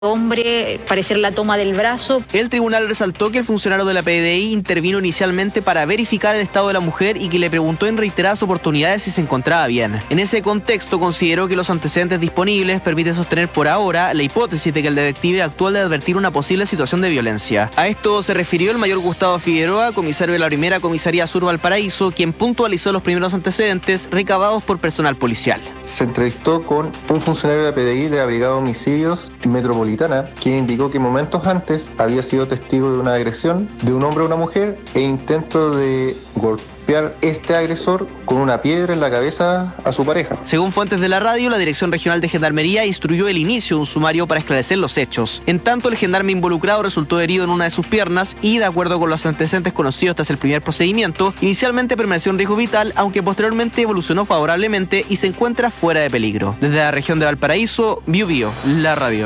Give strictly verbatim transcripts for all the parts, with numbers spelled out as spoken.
hombre, parecer la toma del brazo. El tribunal resaltó que el funcionario de la P D I intervino inicialmente para verificar el estado de la mujer y que le preguntó en reiteradas oportunidades si se encontraba bien. En ese contexto consideró que los antecedentes disponibles permiten sostener por ahora la hipótesis de que el detective actuó al advertir una posible situación de violencia. A esto se refirió el mayor Gustavo Figueroa, comisario de la primera comisaría Sur Valparaíso, quien puntualizó los primeros antecedentes recabados por personal policial. Se entrevistó con un funcionario de la P D I de la Brigada de Homicidios Metropolitana, quien indicó que momentos antes había sido testigo de una agresión de un hombre a una mujer e intento de golpear este agresor con una piedra en la cabeza a su pareja. Según fuentes de la radio, la Dirección Regional de Gendarmería instruyó el inicio de un sumario para esclarecer los hechos. En tanto, el gendarme involucrado resultó herido en una de sus piernas y, de acuerdo con los antecedentes conocidos tras el primer procedimiento, inicialmente permaneció en riesgo vital, aunque posteriormente evolucionó favorablemente y se encuentra fuera de peligro. Desde la región de Valparaíso, Bio Bio, la radio.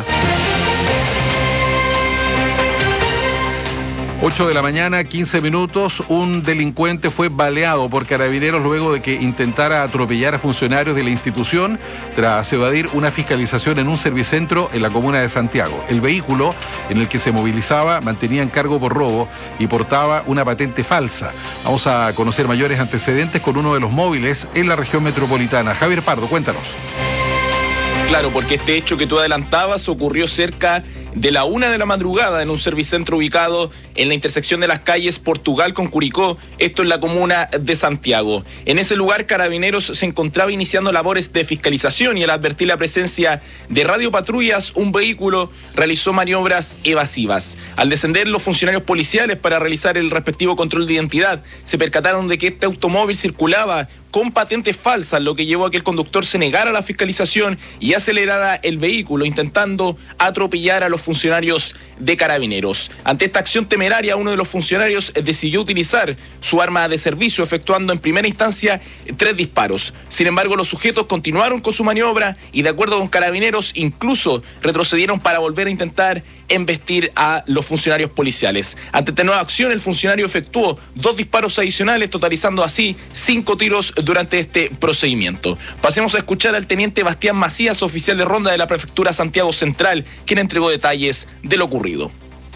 ocho de la mañana, quince minutos, un delincuente fue baleado por carabineros luego de que intentara atropellar a funcionarios de la institución tras evadir una fiscalización en un servicentro en la comuna de Santiago. El vehículo en el que se movilizaba mantenía encargo por robo y portaba una patente falsa. Vamos a conocer mayores antecedentes con uno de los móviles en la región metropolitana. Javier Pardo, cuéntanos. Claro, porque este hecho que tú adelantabas ocurrió cerca de la una de la madrugada en un servicentro ubicado en la intersección de las calles Portugal con Curicó, esto en la comuna de Santiago. En ese lugar, Carabineros se encontraba iniciando labores de fiscalización y al advertir la presencia de radiopatrullas, un vehículo realizó maniobras evasivas. Al descender los funcionarios policiales para realizar el respectivo control de identidad, se percataron de que este automóvil circulaba con patentes falsas, lo que llevó a que el conductor se negara a la fiscalización y acelerara el vehículo, intentando atropellar a los funcionarios de Carabineros. Ante esta acción temeraria, uno de los funcionarios decidió utilizar su arma de servicio, efectuando en primera instancia tres disparos. Sin embargo, los sujetos continuaron con su maniobra y, de acuerdo con Carabineros, incluso retrocedieron para volver a intentar embestir a los funcionarios policiales. Ante esta nueva acción, el funcionario efectuó dos disparos adicionales, totalizando así cinco tiros durante este procedimiento. Pasemos a escuchar al teniente Bastián Macías, oficial de ronda de la Prefectura Santiago Central, quien entregó detalles de lo ocurrido.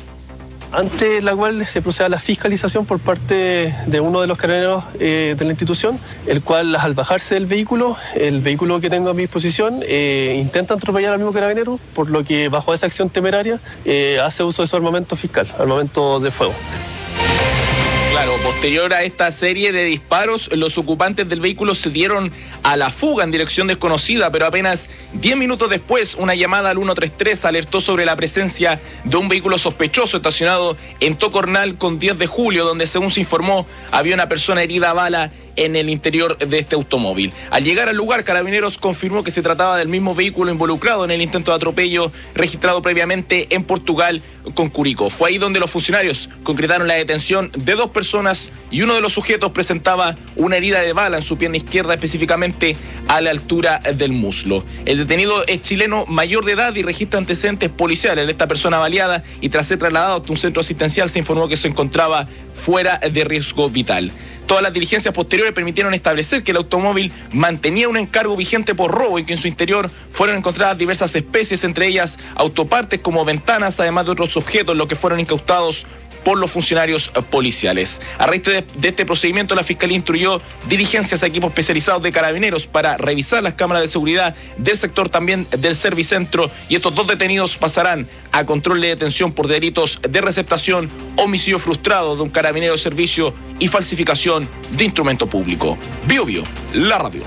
Ante la cual se procede a la fiscalización por parte de uno de los carabineros eh, de la institución, el cual, al bajarse del vehículo, el vehículo que tengo a mi disposición, eh, intenta atropellar al mismo carabinero, por lo que bajo esa acción temeraria eh, hace uso de su armamento fiscal, armamento de fuego. Claro, posterior a esta serie de disparos, los ocupantes del vehículo se dieron a la fuga en dirección desconocida, pero apenas diez minutos después, una llamada al ciento treinta y tres alertó sobre la presencia de un vehículo sospechoso estacionado en Tocornal con diez de julio, donde, según se informó, había una persona herida a bala en el interior de este automóvil. Al llegar al lugar, Carabineros confirmó que se trataba del mismo vehículo involucrado en el intento de atropello registrado previamente en Portugal con Curicó. Fue ahí donde los funcionarios concretaron la detención de dos personas y uno de los sujetos presentaba una herida de bala en su pierna izquierda, específicamente a la altura del muslo. El detenido es chileno mayor de edad y registra antecedentes policiales de esta persona baleada, y tras ser trasladado a un centro asistencial se informó que se encontraba fuera de riesgo vital. Todas las diligencias posteriores permitieron establecer que el automóvil mantenía un encargo vigente por robo y que en su interior fueron encontradas diversas especies, entre ellas autopartes como ventanas, además de otros objetos, los que fueron incautados por los funcionarios policiales. A raíz de, de este procedimiento, la Fiscalía instruyó diligencias a equipos especializados de Carabineros para revisar las cámaras de seguridad del sector, también del Servicentro, y estos dos detenidos pasarán a control de detención por delitos de receptación, homicidio frustrado de un carabinero de servicio y falsificación de instrumento público. Bio Bio, la radio.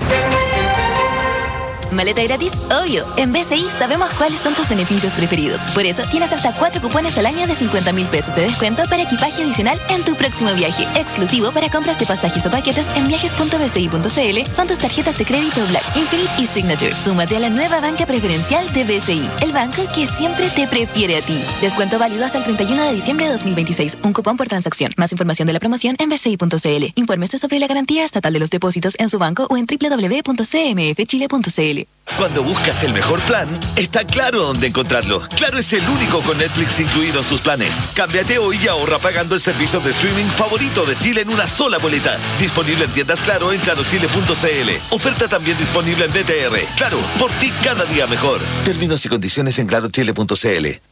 ¿Maleta gratis? Obvio. En B C I sabemos cuáles son tus beneficios preferidos. Por eso tienes hasta cuatro cupones al año de cincuenta mil pesos de descuento para equipaje adicional en tu próximo viaje. Exclusivo para compras de pasajes o paquetes en viajes punto b c i punto c l con tus tarjetas de crédito Black, Infinite y Signature. Súmate a la nueva banca preferencial de B C I, el banco que siempre te prefiere a ti. Descuento válido hasta el treinta y uno de diciembre de dos mil veintiséis. Un cupón por transacción. Más información de la promoción en b c i punto c l. Infórmese sobre la garantía estatal de los depósitos en su banco o en doble u doble u doble u punto c m f chile punto c l. Sí. Cuando buscas el mejor plan, está claro dónde encontrarlo. Claro es el único con Netflix incluido en sus planes. Cámbiate hoy y ahorra pagando el servicio de streaming favorito de Chile en una sola boleta. Disponible en tiendas Claro en claro chile punto c l. Oferta también disponible en B T R. Claro, por ti cada día mejor. Términos y condiciones en claro chile punto c l.